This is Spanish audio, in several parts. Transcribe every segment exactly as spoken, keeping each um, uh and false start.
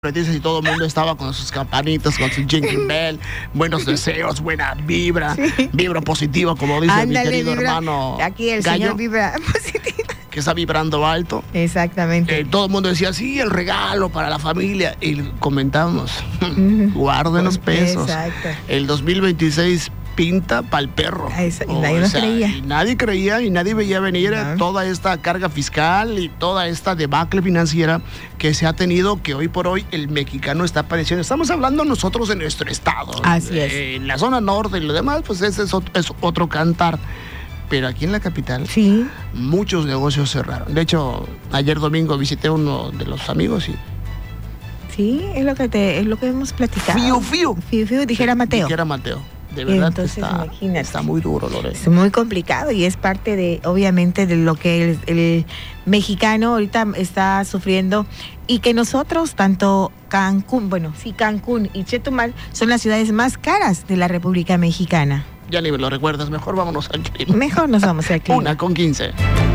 noticias y todo el mundo estaba con sus campanitas, con su jingle bell, buenos deseos, buena vibra, sí. Vibra positiva, como dice Ándale, mi querido vibra, hermano aquí el Gallo, señor vibra positiva. Que está vibrando alto. Exactamente. Eh, todo el mundo decía, sí, el regalo para la familia. Y comentamos, uh-huh. guarden los pesos. Exacto. El dos mil veintiséis pinta para el perro. Esa, y nadie oh, nos o sea, creía. Y nadie creía y nadie veía venir no. toda esta carga fiscal y toda esta debacle financiera que se ha tenido, que hoy por hoy el mexicano está padeciendo. Estamos hablando nosotros en nuestro estado. Así es. Eh, en la zona norte y lo demás, pues ese es otro, es otro cantar. Pero aquí en la capital, sí. muchos negocios cerraron. De hecho, ayer domingo visité uno de los amigos y... Sí, es lo que te, es lo que hemos platicado. Fío, fío. Fío, fío, dijera sí, Mateo. Dijera Mateo. De verdad, entonces, está, imagínate. está muy duro, Lore. Es muy complicado y es parte de, obviamente, de lo que el, el mexicano ahorita está sufriendo y que nosotros, tanto Cancún, bueno, sí, Cancún y Chetumal son las ciudades más caras de la República Mexicana. Ya ni me lo recuerdas, mejor vámonos al clima. Mejor nos vamos al clima. Una con quince.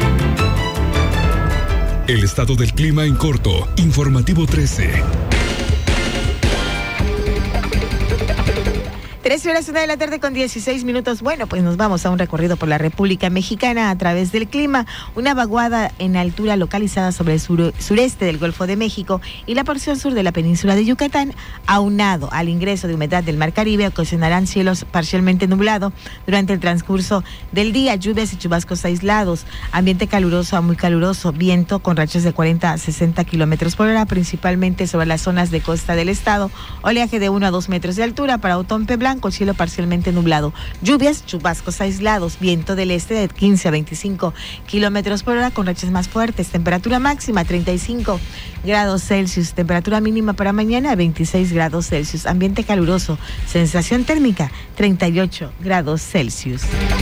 El estado del clima en corto, informativo trece. trece horas, una de la tarde con dieciséis minutos. Bueno, pues nos vamos a un recorrido por la República Mexicana a través del clima. Una vaguada en altura localizada sobre el sur, sureste del Golfo de México y la porción sur de la península de Yucatán, aunado al ingreso de humedad del Mar Caribe, ocasionarán cielos parcialmente nublados durante el transcurso del día, lluvias y chubascos aislados, ambiente caluroso a muy caluroso, viento con rachas de cuarenta a sesenta kilómetros por hora, principalmente sobre las zonas de costa del estado, oleaje de uno a dos metros de altura para Otompe Blanco, con cielo parcialmente nublado, lluvias, chubascos aislados, viento del este de quince a veinticinco kilómetros por hora con rachas más fuertes, temperatura máxima treinta y cinco grados Celsius, temperatura mínima para mañana veintiséis grados Celsius, ambiente caluroso, sensación térmica treinta y ocho grados Celsius.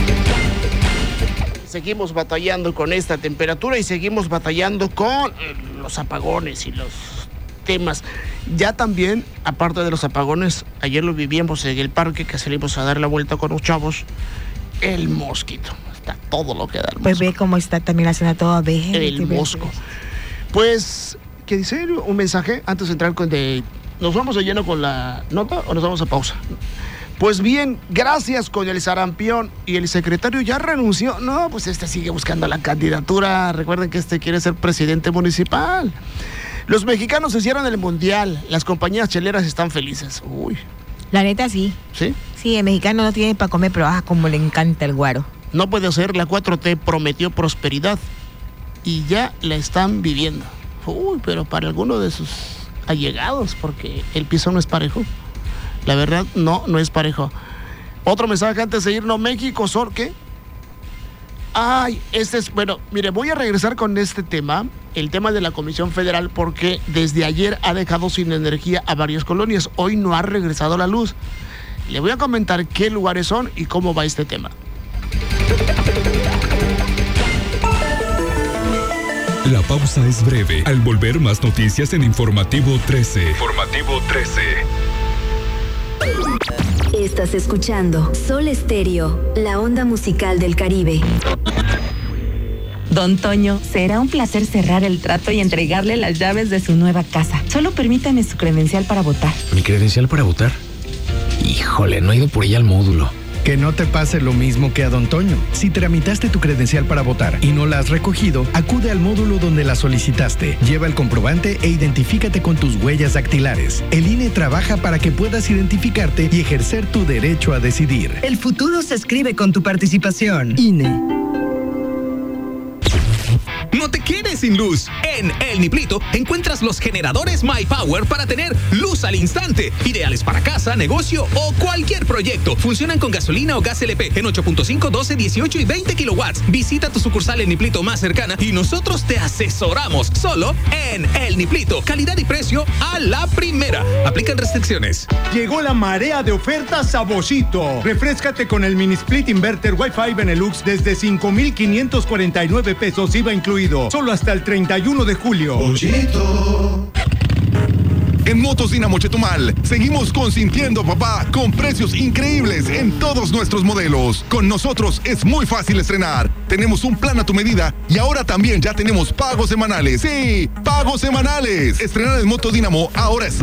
Seguimos batallando con esta temperatura y seguimos batallando con los apagones y los temas. Ya también, aparte de los apagones, ayer lo vivíamos en el parque que salimos a dar la vuelta con los chavos, el mosquito. Está todo lo que da el mosco. Pues ve cómo está también la zona toda verde. El mosco. Pues, ¿qué dice? Un mensaje antes de entrar con de... ¿Nos vamos de lleno con la nota o nos vamos a pausa? Pues bien, gracias con el sarampión y el secretario ya renunció. No, pues este sigue buscando la candidatura. Recuerden que este quiere ser presidente municipal. Los mexicanos hicieron el mundial, las compañías cheleras están felices. Uy. La neta sí. ¿Sí? Sí, el mexicano no tiene para comer, pero ah, como le encanta el guaro. No puede ser, la cuatro T prometió prosperidad y ya la están viviendo. Uy, pero para alguno de sus allegados, porque el piso no es parejo. La verdad, no, no es parejo. Otro mensaje antes de irnos, México, ¿sor qué? Ay, este es, bueno, mire, voy a regresar con este tema, el tema de la Comisión Federal, porque desde ayer ha dejado sin energía a varias colonias. Hoy no ha regresado la luz. Le voy a comentar qué lugares son y cómo va este tema. La pausa es breve. Al volver, más noticias en Informativo trece. Informativo trece. Estás escuchando Sol Estéreo, la onda musical del Caribe. Don Toño, será un placer cerrar el trato y entregarle las llaves de su nueva casa. Solo permítame su credencial para votar. ¿Mi credencial para votar? Híjole, no he ido por ella al módulo. Que no te pase lo mismo que a Don Toño. Si tramitaste tu credencial para votar y no la has recogido, acude al módulo donde la solicitaste. Lleva el comprobante e identifícate con tus huellas dactilares. El I N E trabaja para que puedas identificarte y ejercer tu derecho a decidir. El futuro se escribe con tu participación. I N E. No te quedes sin luz. En El Niplito encuentras los generadores MyPower para tener luz al instante. Ideales para casa, negocio o cualquier proyecto. Funcionan con gasolina o gas L P en ocho punto cinco, doce, dieciocho y veinte kilowatts. Visita tu sucursal El Niplito más cercana y nosotros te asesoramos. Solo en El Niplito. Calidad y precio a la primera. Aplican restricciones. Llegó la marea de ofertas a Boschito. Refréscate con el mini split inverter Wi-Fi Benelux desde cinco mil quinientos cuarenta y nueve pesos I V A incluido. Solo hasta el treinta y uno de julio. Boschito. En En Motos Dinamo Chetumal, seguimos consintiendo a papá con precios increíbles en todos nuestros modelos. Con nosotros es muy fácil estrenar. Tenemos un plan a tu medida y ahora también ya tenemos pagos semanales. Sí, pagos semanales. Estrenar en Motos Dinamo ahora es